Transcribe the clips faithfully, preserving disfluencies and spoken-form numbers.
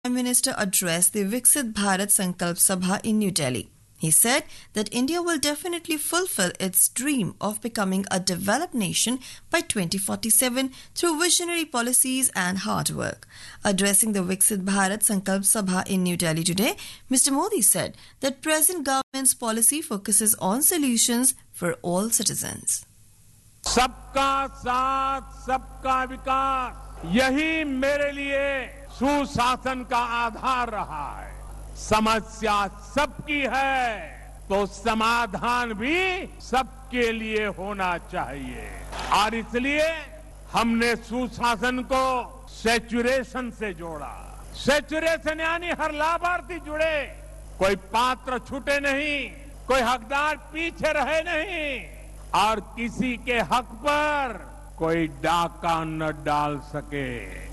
Prime Minister addressed the Viksit Bharat Sankalp Sabha in New Delhi. He said that India will definitely fulfill its dream of becoming a developed nation by twenty forty-seven through visionary policies and hard work. Addressing the Viksit Bharat Sankalp Sabha in New Delhi today, Mister Modi said that present government's policy focuses on solutions for all citizens. सबका साथ सबका विकास यही मेरे लिए सुशासन का आधार रहा है। समस्या सबकी है तो समाधान भी सबके लिए होना चाहिए और इसलिए हमने सुशासन को सैचुरेशन से जोड़ा। सैचुरेशन यानी हर लाभार्थी जुड़े, कोई पात्र छूटे नहीं, कोई हकदार पीछे रहे नहीं और किसी के हक पर कोई डाका न डाल सके।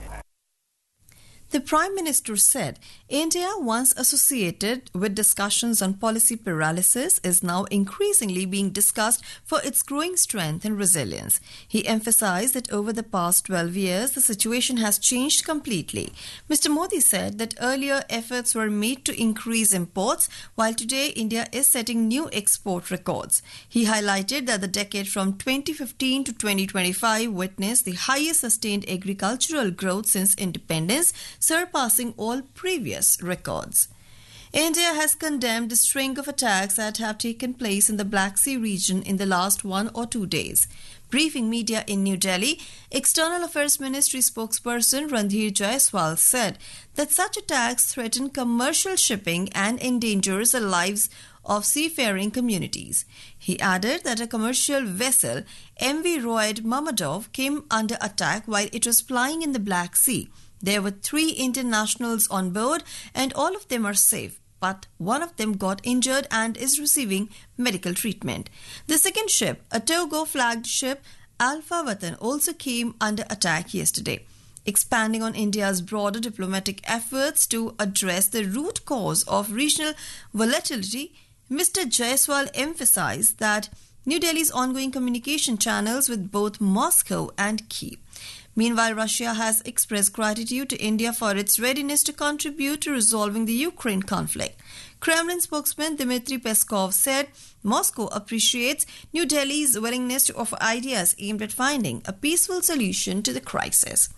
The Prime Minister said India, once associated with discussions on policy paralysis, is now increasingly being discussed for its growing strength and resilience. He emphasized that over the past twelve years, the situation has changed completely. Mister Modi said that earlier efforts were made to increase imports, while today India is setting new export records. He highlighted that the decade from twenty fifteen to twenty twenty-five witnessed the highest sustained agricultural growth since independence, surpassing all previous records. India has condemned a string of attacks that have taken place in the Black Sea region in the last one or two days. Briefing media in New Delhi, External Affairs Ministry spokesperson Randhir Jaiswal said that such attacks threaten commercial shipping and endangers the lives of seafaring communities. He added that a commercial vessel, M V Royd Mamadov, came under attack while it was plying in the Black Sea. There were three Indian nationals on board and all of them are safe, but one of them got injured and is receiving medical treatment. The second ship, a Togo-flagged ship, Alpha Watan, also came under attack yesterday. Expanding on India's broader diplomatic efforts to address the root cause of regional volatility, Mister Jaiswal emphasized that New Delhi's ongoing communication channels with both Moscow and Kyiv. Meanwhile, Russia has expressed gratitude to India for its readiness to contribute to resolving the Ukraine conflict. Kremlin spokesman Dmitry Peskov said Moscow appreciates New Delhi's willingness to offer ideas aimed at finding a peaceful solution to the crisis.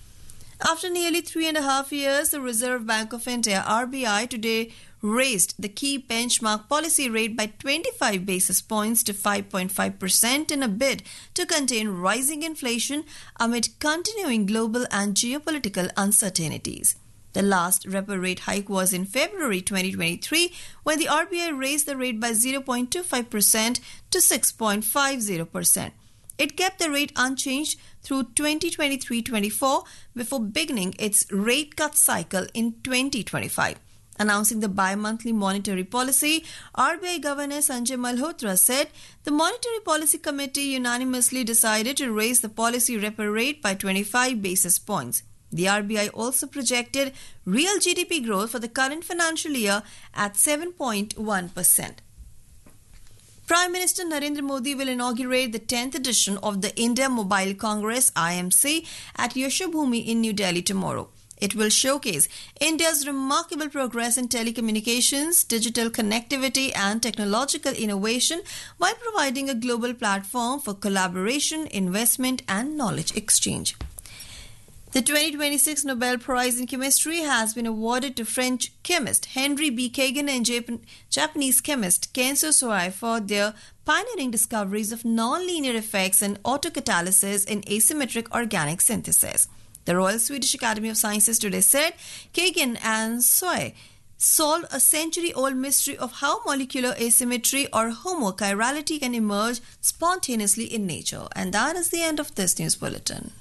After nearly three and a half years, the Reserve Bank of India, R B I, today raised the key benchmark policy rate by twenty-five basis points to five point five percent in a bid to contain rising inflation amid continuing global and geopolitical uncertainties. The last repo rate hike was in February twenty twenty-three when the R B I raised the rate by zero point two five percent to six point five zero percent. It kept the rate unchanged through twenty twenty-three twenty-four before beginning its rate cut cycle in twenty twenty-five. Announcing the bi-monthly monetary policy, R B I Governor Sanjay Malhotra said the Monetary Policy Committee unanimously decided to raise the policy repo rate by twenty-five basis points. The R B I also projected real G D P growth for the current financial year at seven point one percent. Prime Minister Narendra Modi will inaugurate the tenth edition of the India Mobile Congress I M C at Yashobhoomi in New Delhi tomorrow. It will showcase India's remarkable progress in telecommunications, digital connectivity and technological innovation while providing a global platform for collaboration, investment and knowledge exchange. The twenty twenty-six Nobel Prize in Chemistry has been awarded to French chemist Henry B. Kagan and Jap- Japanese chemist Kenzo Soai for their pioneering discoveries of nonlinear effects and autocatalysis in asymmetric organic synthesis. The Royal Swedish Academy of Sciences today said Kagan and Soai solved a century-old mystery of how molecular asymmetry or homochirality can emerge spontaneously in nature. And that is the end of this news bulletin.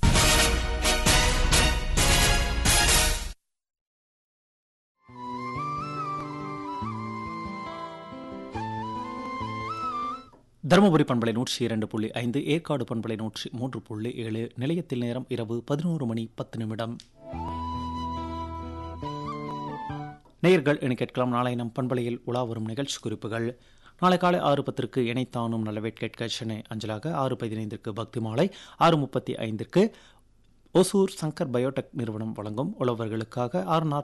Dharmapuri பண்பலை நூற்றி இரண்டு புள்ளி ஐந்து, ஏற்காடு பண்பலை நூற்றி மூன்று புள்ளி ஏழு. நிலையத்தில் நேரம் இரவு பதினோரு மணி பத்து நிமிடம். நேயர்கள் என கேட்கலாம். நாளை நம் பண்பலையில் உலா வரும் நிகழ்ச்சி குறிப்புகள். நாளை காலை ஆறு பத்திற்கு இணைத்தானும் நல்லவேட் கேட்க சென்னை அஞ்சலாக, ஆறு பதினைந்திற்கு பக்தி மாலை, ஆறு முப்பத்தி ஐந்திற்கு ஒசூர் சங்கர் பயோடெக் நிறுவனம் வழங்கும் உழவர்களுக்காக, ஆறு